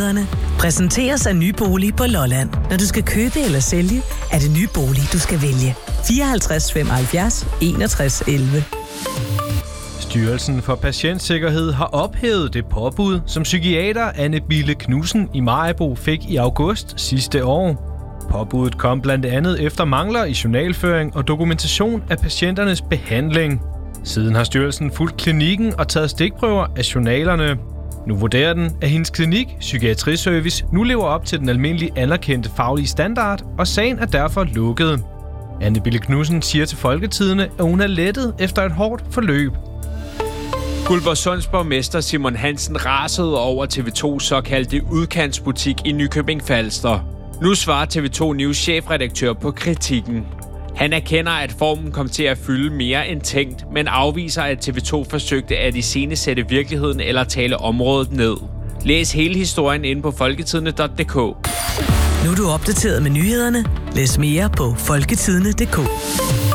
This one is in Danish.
Nyhederne præsenteres af Nye Bolig på Lolland. Når du skal købe eller sælge, er det Nye Bolig, du skal vælge. 54 75 61 11. Styrelsen for Patientsikkerhed har ophævet det påbud, som psykiater Anne Bille Knudsen i Maribo fik i august sidste år. Påbuddet kom blandt andet efter mangler i journalføring og dokumentation af patienternes behandling. Siden har styrelsen fulgt klinikken og taget stikprøver af journalerne. Nu vurderer den, at hendes klinik, Psykiatriservice, nu lever op til den almindelige anerkendte faglige standard, og sagen er derfor lukket. Anne Bille Knudsen siger til Folketidende, at hun er lettet efter et hårdt forløb. Guldborgsunds borgmester Simon Hansen rasede over TV2's såkaldte udkantsbutik i Nykøbing Falster. Nu svarer TV2 News chefredaktør på kritikken. Han erkender, at formen kom til at fylde mere end tænkt, men afviser, at TV2 forsøgte at iscenesætte virkeligheden eller tale området ned. Læs hele historien inde på folketidende.dk. Nu er du opdateret med nyhederne. Læs mere på folketidende.dk.